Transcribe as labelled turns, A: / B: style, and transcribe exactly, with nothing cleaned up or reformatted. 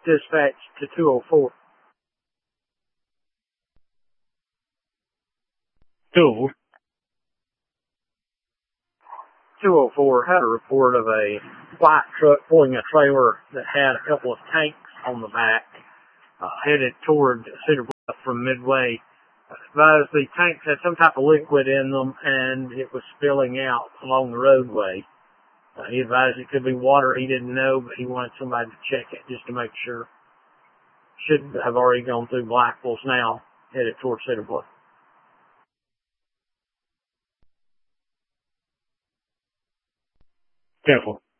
A: Dispatch to two oh four.
B: two oh four.
A: two oh four had a report of a white truck pulling a trailer that had a couple of tanks on the back, uh, headed toward Cedar Bluff from Midway. Advised the tanks had some type of liquid in them and it was spilling out along the roadway. Uh, he advised it could be water. He didn't know, but he wanted somebody to check it just to make sure. Should have already gone through Blackfulls now, headed toward Cedar Bluff.
B: Careful.